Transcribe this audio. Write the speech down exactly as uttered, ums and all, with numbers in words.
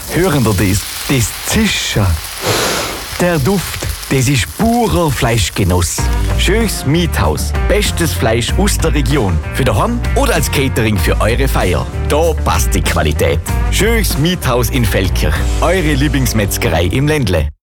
Hören Sie das? Das Zischen. Der Duft, das ist purer Fleischgenuss. Schönes Miethaus. Bestes Fleisch aus der Region. Für daheim oder als Catering für eure Feier. Da passt die Qualität. Schönes Miethaus in Feldkirch. Eure Lieblingsmetzgerei im Ländle.